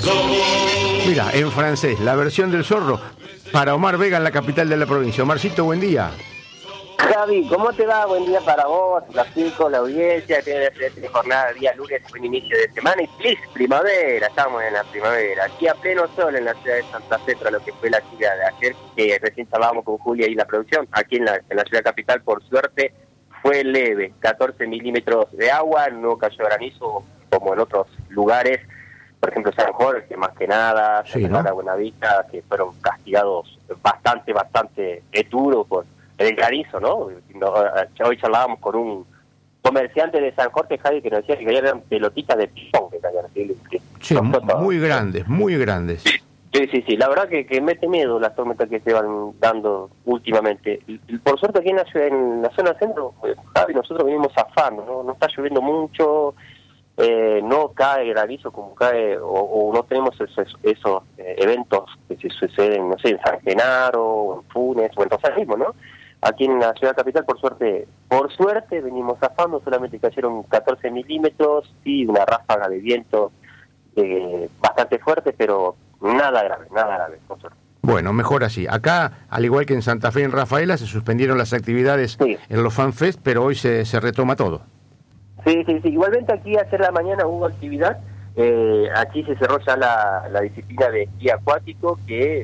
Mira, en francés, la versión del zorro para Omar Vega en la capital de la provincia. Omarcito, buen día. Javi, ¿cómo te va? Buen día para vos, las 5, la audiencia, tiene jornada día lunes, buen inicio de semana y please, primavera, estamos en la primavera, aquí a pleno sol en la ciudad de Santa Fe, tras lo que fue la actividad de ayer, que recién hablábamos con Julia y la producción, aquí en la ciudad capital, por suerte, fue leve, 14 milímetros de agua, no cayó granizo como en otros lugares, por ejemplo San Jorge, más que nada, sí, Santa Clara, Buenavista, que fueron castigados bastante duro por el granizo, ¿no? Hoy charlábamos con un comerciante de San Jorge, Javi, que nos decía que eran pelotitas de ping-pong que caían así. Sí, muy grandes, muy grandes. Sí, la verdad que mete miedo las tormentas que se van dando últimamente. Por suerte aquí en la zona centro, Javi, nosotros venimos zafando, no está lloviendo mucho, no cae granizo como cae, o no tenemos esos eventos que se suceden, no sé, en San Genaro, o en Funes, o en Rosal mismo, ¿no? Aquí en la ciudad capital, por suerte venimos zafando, solamente cayeron 14 milímetros, sí, una ráfaga de viento bastante fuerte, pero nada grave, por suerte. Bueno, mejor así. Acá, al igual que en Santa Fe y en Rafaela, se suspendieron las actividades en los FanFest, pero hoy se retoma todo. Sí. Igualmente aquí ayer la mañana hubo actividad. Aquí se cerró ya la disciplina de esquí acuático, que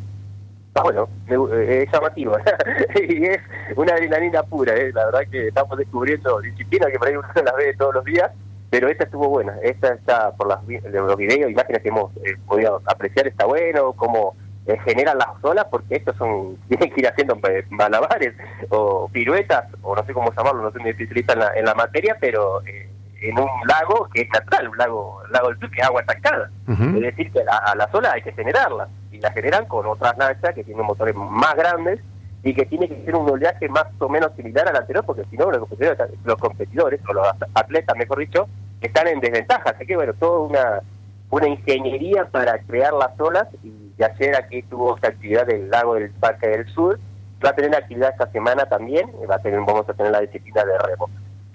es llamativa y es una adrenalina pura. La verdad que estamos descubriendo disciplinas que por ahí uno las ve todos los días, pero esta estuvo buena. Esta está por los videos, imágenes que hemos podido apreciar, está bueno, cómo generan las olas, porque estos tienen que ir haciendo malabares o piruetas, o no sé cómo llamarlo, no soy un especialista en la materia, pero en un lago que es natural, un lago del sur, que es agua estancada. Es decir, que a las olas hay que generarlas, y las generan con otras lanchas que tienen motores más grandes y que tiene que ser un oleaje más o menos similar al anterior, porque si no los competidores, o los atletas, mejor dicho, están en desventaja. Así que toda una ingeniería para crear las olas, y ayer aquí tuvo esta actividad del lago del Parque del Sur, va a tener actividad esta semana también, vamos a tener la disciplina de remo.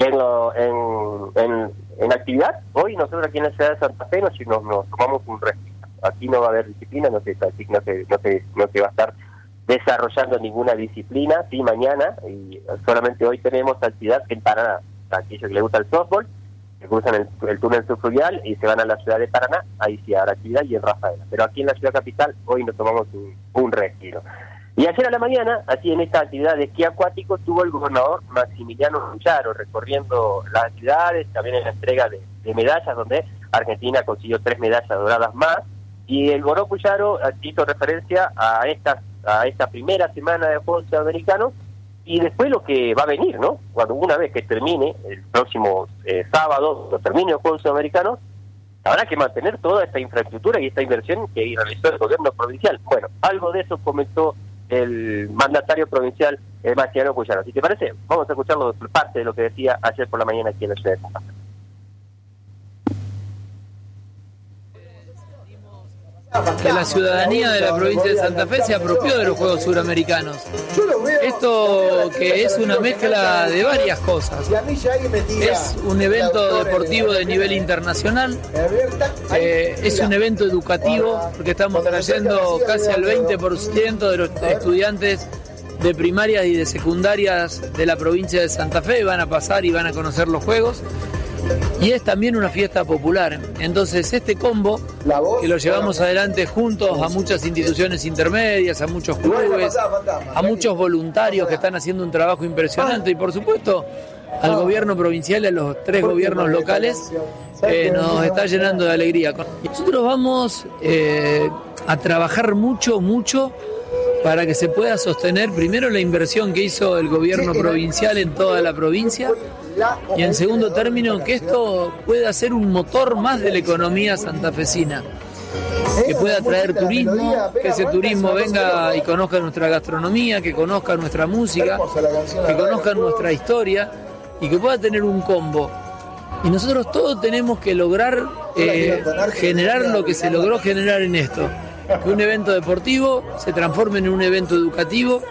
En actividad, hoy nosotros aquí en la ciudad de Santa Fe nos tomamos un respiro. Aquí no va a haber disciplina, no se va a estar desarrollando ninguna disciplina, sí, mañana, y solamente hoy tenemos actividad en Paraná. Aquellos que les gusta el softball, que cruzan el túnel subfluvial y se van a la ciudad de Paraná, ahí sí habrá actividad, y en Rafaela. Pero aquí en la ciudad capital, hoy nos tomamos un respiro. Y ayer a la mañana, así en esta actividad de esquí acuático, estuvo el gobernador Maximiliano Rucharo recorriendo las actividades, también en la entrega de medallas, donde Argentina consiguió 3 medallas doradas más, y el gobernador Rucharo hizo referencia a esta primera semana de Juegos Sudamericanos, y después lo que va a venir, ¿no? Una vez que termine, el próximo sábado, cuando termine los Juegos Sudamericanos, habrá que mantener toda esta infraestructura y esta inversión que realizó el gobierno provincial. Bueno, algo de eso comentó el mandatario provincial, Maximiliano Rucharo. Si te parece, vamos a escucharlo, parte de lo que decía ayer por la mañana aquí en la ciudad de Santa Fe. Que la ciudadanía de la provincia de Santa Fe se apropió de los Juegos Suramericanos. Esto que es una mezcla de varias cosas. Es un evento deportivo de nivel internacional, es un evento educativo, porque estamos trayendo casi al 20% de los estudiantes de primarias y de secundarias de la provincia de Santa Fe, van a pasar y van a conocer los Juegos. Y es también una fiesta popular. Entonces este combo, que lo llevamos adelante juntos a muchas instituciones intermedias, a muchos clubes, a muchos voluntarios que están haciendo un trabajo impresionante, y por supuesto al gobierno provincial y a los 3 gobiernos locales, nos está llenando de alegría. Nosotros vamos a trabajar mucho para que se pueda sostener primero la inversión que hizo el gobierno provincial en toda la provincia, y en segundo término que esto pueda ser un motor más de la economía santafesina, que pueda traer turismo, que ese turismo venga y conozca nuestra gastronomía, que conozca nuestra música, que conozca nuestra historia, y que pueda tener un combo. Y nosotros todos tenemos que lograr generar lo que se logró generar en esto, que un evento deportivo se transforme en un evento educativo,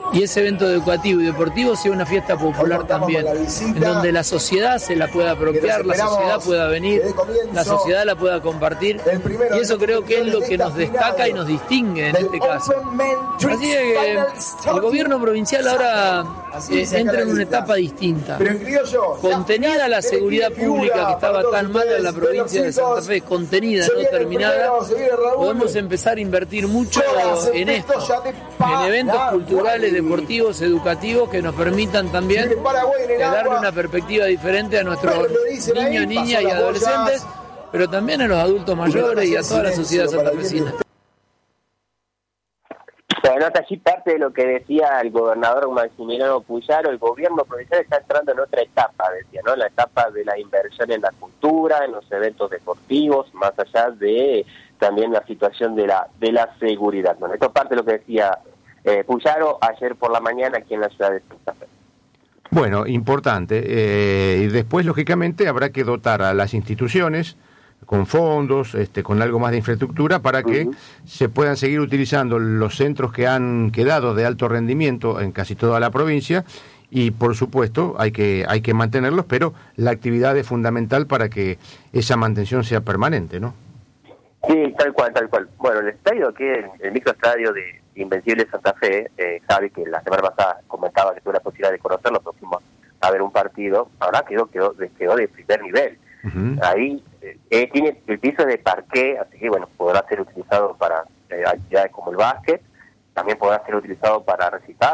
y ese evento educativo y deportivo sea una fiesta popular también, en donde la sociedad se la pueda apropiar, la sociedad pueda venir, la sociedad la pueda compartir, y eso creo que es lo que nos destaca y nos distingue en este caso. Así que el gobierno provincial ahora entra en una etapa distinta, contenida la seguridad pública que estaba tan mal en la provincia de Santa Fe, contenida, no terminada. Podemos empezar a invertir mucho en esto, en eventos culturales, deportivos, educativos, que nos permitan también darle una perspectiva diferente a nuestros niños, niñas y adolescentes, pero también a los adultos mayores y a toda la sociedad santafesina. Bueno, allí parte de lo que decía el gobernador Maximiliano Puyaro. El gobierno provincial está entrando en otra etapa, decía, ¿no? La etapa de la inversión en la cultura, en los eventos deportivos, más allá de también la situación de la seguridad. Bueno, esto parte de lo que decía Puyaro ayer por la mañana aquí en la ciudad de Santa Fe. Bueno, importante. Y después, lógicamente, habrá que dotar a las instituciones con fondos, con algo más de infraestructura para que se puedan seguir utilizando los centros que han quedado de alto rendimiento en casi toda la provincia, y por supuesto hay que mantenerlos, pero la actividad es fundamental para que esa mantención sea permanente, ¿no? Sí, tal cual. Bueno, el estadio aquí, el microestadio de Invencible Santa Fe, Javi, que la semana pasada comentaba que tuve la posibilidad de conocerlo, pero fuimos a ver un partido, ahora quedó de primer nivel. Ahí tiene el piso de parqué, así que bueno, podrá ser utilizado para actividades como el básquet, también podrá ser utilizado para recitar